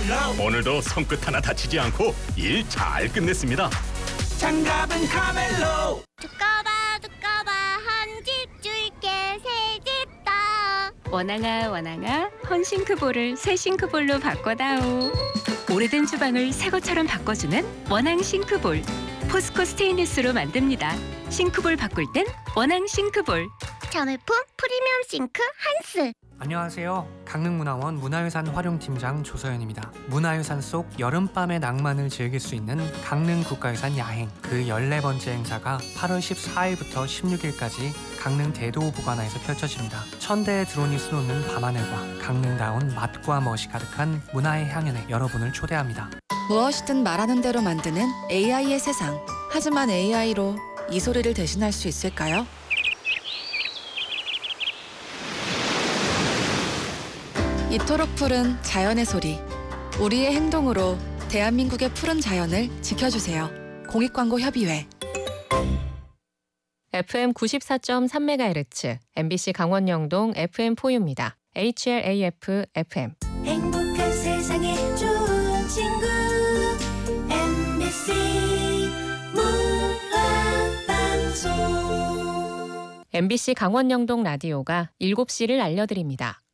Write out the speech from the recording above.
오늘도 손끝 하나 다치지 않고 일 잘 끝냈습니다. 장갑은 카멜로. 두꺼봐 한 집 줄게 새 집 다. 원앙아 헌싱크볼을 새 싱크볼로 바꿔다오. 오래된 주방을 새 것처럼 바꿔주는 원앙 싱크볼. 포스코 스테인리스로 만듭니다. 싱크볼 바꿀 땐 원앙 싱크볼. 전울품 프리미엄 싱크 한스. 안녕하세요. 강릉문화원 문화유산 활용팀장 조서연입니다. 문화유산 속 여름밤의 낭만을 즐길 수 있는 강릉국가유산 야행, 그 14번째 행사가 8월 14일부터 16일까지 강릉 대도보관화에서 펼쳐집니다. 1000대의 드론이 수놓는 밤하늘과 강릉다운 맛과 멋이 가득한 문화의 향연에 여러분을 초대합니다. 무엇이든 말하는 대로 만드는 AI의 세상. 하지만 AI로 이 소리를 대신할 수 있을까요? 이토록 푸른 자연의 소리. 우리의 행동으로 대한민국의 푸른 자연을 지켜주세요. 공익광고협의회. FM 94.3MHz, MBC 강원영동 FM4U입니다. HLAF FM. 행복한 세상에 좋은 친구 MBC 문화방송. MBC 강원영동 라디오가 7시를 알려드립니다.